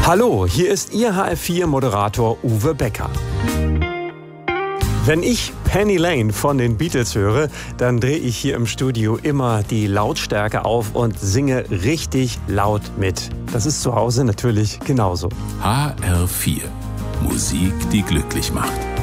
Hallo, hier ist Ihr HR4-Moderator Uwe Becker. Wenn ich Penny Lane von den Beatles höre, dann drehe ich hier im Studio immer die Lautstärke auf und singe richtig laut mit. Das ist zu Hause natürlich genauso. HR4. Musik, die glücklich macht.